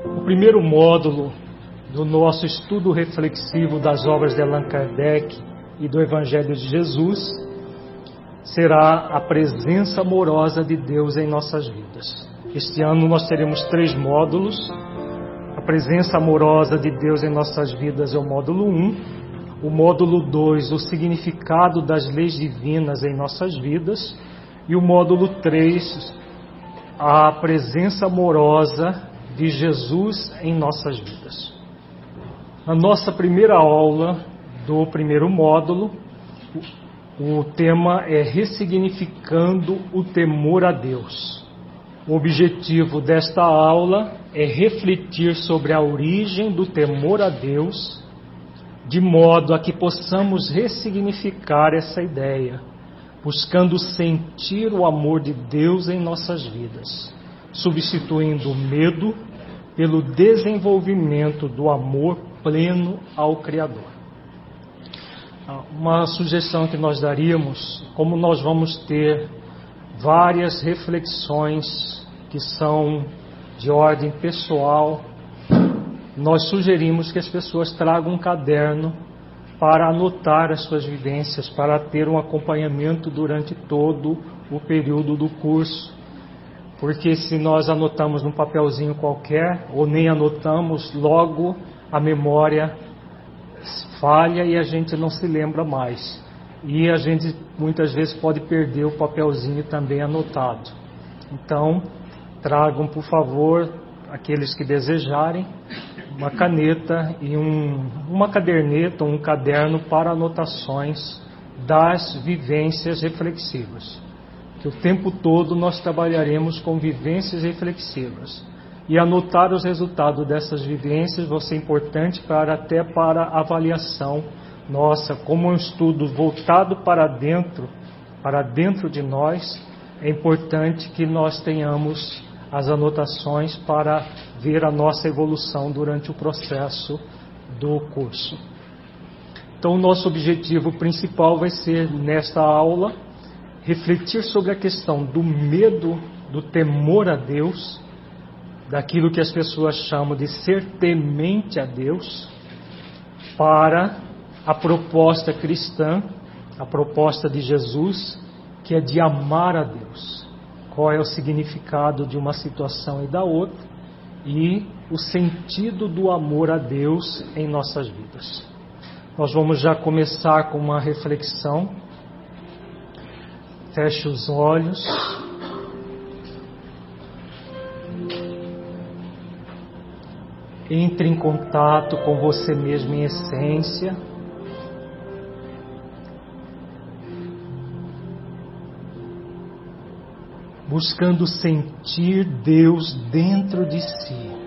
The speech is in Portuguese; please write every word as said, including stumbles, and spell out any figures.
O primeiro módulo do nosso estudo reflexivo das obras de Allan Kardec e do Evangelho de Jesus será a presença amorosa de Deus em nossas vidas. Este ano nós teremos três módulos. A presença amorosa de Deus em nossas vidas é o módulo um. O módulo dois, o significado das leis divinas em nossas vidas. E o módulo três, a presença amorosa de Jesus em nossas vidas. Na nossa primeira aula do primeiro módulo, o tema é ressignificando o temor a Deus. O objetivo desta aula é refletir sobre a origem do temor a Deus, de modo a que possamos ressignificar essa ideia, buscando sentir o amor de Deus em nossas vidas, substituindo o medo pelo desenvolvimento do amor pleno ao Criador. Uma sugestão que nós daríamos, como nós vamos ter várias reflexões que são de ordem pessoal, nós sugerimos que as pessoas tragam um caderno para anotar as suas vivências, para ter um acompanhamento durante todo o período do curso. Porque se nós anotamos num papelzinho qualquer, ou nem anotamos, logo a memória falha e a gente não se lembra mais. E a gente muitas vezes pode perder o papelzinho também anotado. Então, tragam, por favor, aqueles que desejarem, uma caneta e um, uma caderneta, um caderno para anotações das vivências reflexivas. Que o tempo todo nós trabalharemos com vivências reflexivas. E anotar os resultados dessas vivências vai ser importante para, até para avaliação nossa, como um estudo voltado para dentro, para dentro de nós, é importante que nós tenhamos as anotações para ver a nossa evolução durante o processo do curso. Então, o nosso objetivo principal vai ser, nesta aula, refletir sobre a questão do medo, do temor a Deus, daquilo que as pessoas chamam de ser temente a Deus, para a proposta cristã, a proposta de Jesus, que é de amar a Deus. Qual é o significado de uma situação e da outra, e o sentido do amor a Deus em nossas vidas. Nós vamos já começar com uma reflexão. Feche os olhos. Entre em contato com você mesmo em essência. Buscando sentir Deus dentro de si.